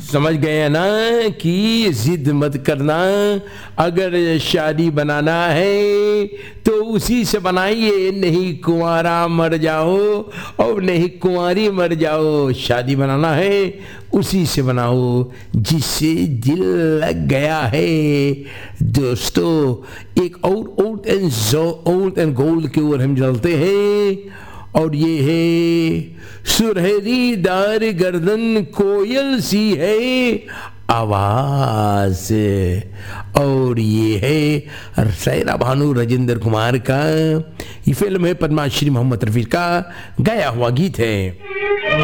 समझ गए ना कि जिद मत करना, अगर शादी बनाना है तो उसी से बनाइए, नहीं कुंवारा मर जाओ और नहीं कुंवारी मर जाओ। शादी बनाना है उसी से बनाओ जिससे दिल लग गया है। दोस्तों, एक ओल्ड एंड गोल्ड की ओर हम चलते हैं, और ये है सुरहरी दार गर्दन कोयल सी है आवाज, और ये है सैरा भानु राजेंद्र कुमार का, ये फिल्म है पद्माश्री मोहम्मद रफी का गाया हुआ गीत है।